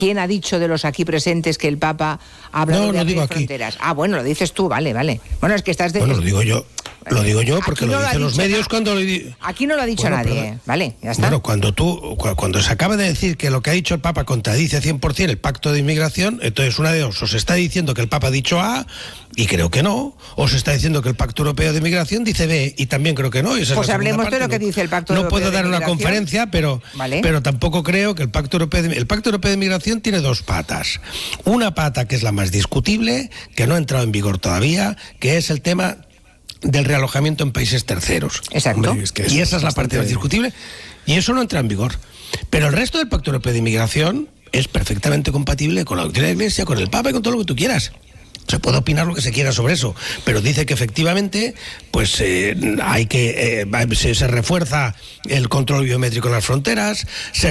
¿Quién ha dicho de los aquí presentes que el Papa ha hablado de abrir fronteras? Ah, bueno, lo dices tú, vale. Bueno, es que estás... Bueno, lo digo yo. Lo digo yo porque lo dicen los medios cuando... Aquí no lo ha dicho nadie, ¿vale? Ya está. Bueno, cuando se acaba de decir que lo que ha dicho el Papa contradice 100% el pacto de inmigración, entonces una de dos, o se está diciendo que el Papa ha dicho A, y creo que no, o se está diciendo que el Pacto Europeo de Inmigración dice B, y también creo que no. Y esa pues es la hablemos parte. De lo que dice el Pacto Europeo de Inmigración. No puedo dar una conferencia, pero tampoco creo que el Pacto Europeo de Inmigración tiene dos patas. Una pata que es la más discutible, que no ha entrado en vigor todavía, que es el tema del realojamiento en países terceros. Exacto. Hombre, y esa es la parte más discutible, y eso no entra en vigor. Pero el resto del Pacto Europeo de Inmigración es perfectamente compatible con la doctrina de la Iglesia, con el Papa y con todo lo que tú quieras. Se puede opinar lo que se quiera sobre eso, pero dice que efectivamente pues hay que se refuerza el control biométrico en las fronteras,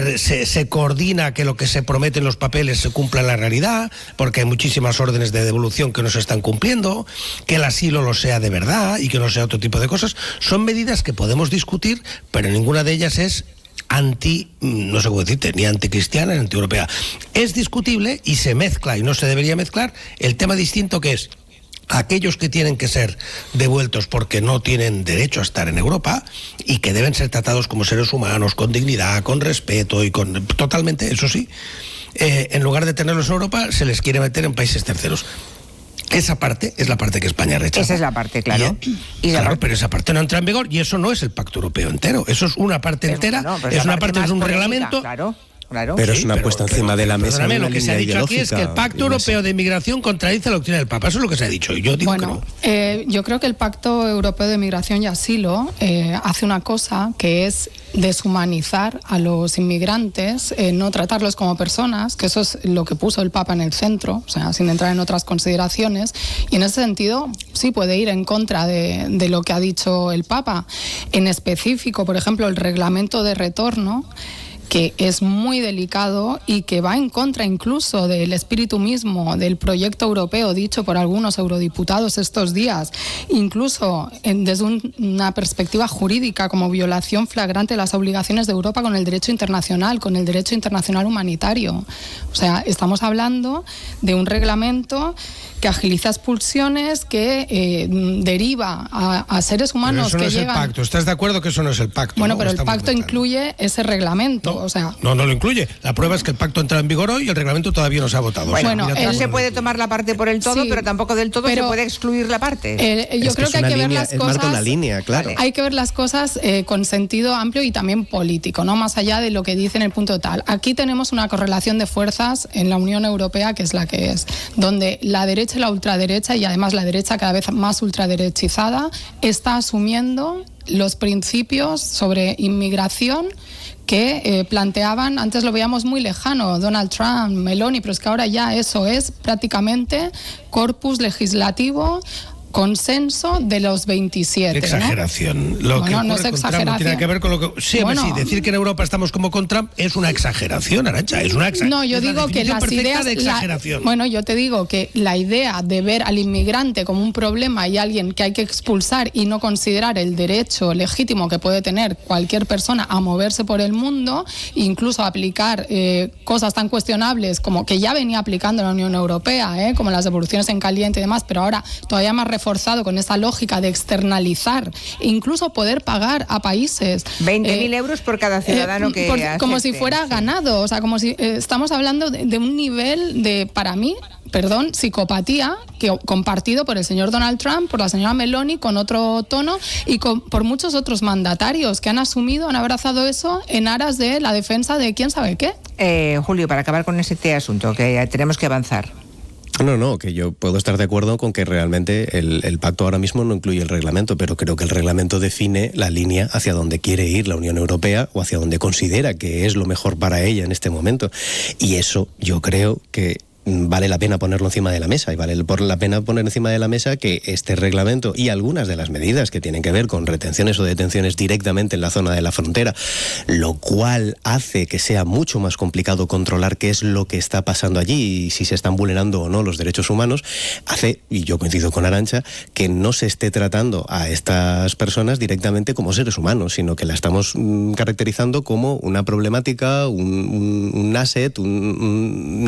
se coordina que lo que se promete en los papeles se cumpla en la realidad, porque hay muchísimas órdenes de devolución que no se están cumpliendo, que el asilo lo sea de verdad y que no sea otro tipo de cosas. Son medidas que podemos discutir, pero ninguna de ellas es no sé cómo decirte, ni anticristiana ni antieuropea. Es discutible y se mezcla, y no se debería mezclar, el tema distinto que es aquellos que tienen que ser devueltos porque no tienen derecho a estar en Europa y que deben ser tratados como seres humanos, con dignidad, con respeto y con totalmente, eso sí, en lugar de tenerlos en Europa, se les quiere meter en países terceros. Esa parte es la parte que España rechaza. Esa es la parte, claro. Pero esa parte no entra en vigor y eso no es el Pacto Europeo entero. Eso es una parte entera, es una parte, es un reglamento. Claro. Pero es una puesta encima de la mesa. Lo que se ha dicho aquí es que el Pacto Europeo de Inmigración contradice la doctrina del Papa. Eso es lo que se ha dicho. Y yo digo que no. Yo creo que el Pacto Europeo de Migración y Asilo hace una cosa que es deshumanizar a los inmigrantes, no tratarlos como personas, que eso es lo que puso el Papa en el centro, o sea, sin entrar en otras consideraciones, y en ese sentido sí puede ir en contra de lo que ha dicho el Papa. En específico, por ejemplo, el reglamento de retorno, que es muy delicado y que va en contra incluso del espíritu mismo del proyecto europeo dicho por algunos eurodiputados estos días, incluso desde una perspectiva jurídica como violación flagrante de las obligaciones de Europa con el derecho internacional, con el derecho internacional humanitario. O sea, estamos hablando de un reglamento que agiliza expulsiones, que deriva a seres humanos pero eso que no llegan... es el pacto. ¿Estás de acuerdo que eso no es el pacto? Bueno, ¿no? pero el pacto incluye ese reglamento. No lo incluye. La prueba es que el pacto entra en vigor hoy y el reglamento todavía no se ha votado. Bueno, no se puede tomar la parte por el todo, pero tampoco del todo se puede excluir la parte. Yo creo que hay que ver las cosas... marca una línea, claro. Hay que ver las cosas con sentido amplio y también político, no más allá de lo que dice en el punto tal. Aquí tenemos una correlación de fuerzas en la Unión Europea que es la que es, donde la derecha y la ultraderecha, y además la derecha cada vez más ultraderechizada, está asumiendo los principios sobre inmigración que planteaban, antes lo veíamos muy lejano, Donald Trump, Meloni, pero es que ahora ya eso es prácticamente corpus legislativo, consenso de los 27. Exageración. ¿no? Lo que no es exageración. No tiene que ver con lo que... Sí, decir que en Europa estamos como con Trump es una exageración, Arantxa, es una exageración. No, yo digo que las ideas... de exageración. Yo te digo que la idea de ver al inmigrante como un problema y alguien que hay que expulsar y no considerar el derecho legítimo que puede tener cualquier persona a moverse por el mundo, incluso aplicar cosas tan cuestionables como que ya venía aplicando la Unión Europea, como las devoluciones en caliente y demás, pero ahora todavía más reforzado con esa lógica de externalizar e incluso poder pagar a países 20.000 euros por cada ciudadano que acepte. Como si fuera ganado, o sea, como si estamos hablando de un nivel de, para mí, psicopatía que compartido por el señor Donald Trump, por la señora Meloni con otro tono y por muchos otros mandatarios que han abrazado eso en aras de la defensa de quién sabe qué. Julio, para acabar con ese asunto, que tenemos que avanzar. No, que yo puedo estar de acuerdo con que realmente el pacto ahora mismo no incluye el reglamento, pero creo que el reglamento define la línea hacia donde quiere ir la Unión Europea o hacia donde considera que es lo mejor para ella en este momento. Y eso yo creo que vale la pena ponerlo encima de la mesa, y vale la pena poner encima de la mesa que este reglamento y algunas de las medidas que tienen que ver con retenciones o detenciones directamente en la zona de la frontera, lo cual hace que sea mucho más complicado controlar qué es lo que está pasando allí y si se están vulnerando o no los derechos humanos, hace, y yo coincido con Arantxa, que no se esté tratando a estas personas directamente como seres humanos, sino que la estamos caracterizando como una problemática, un asset,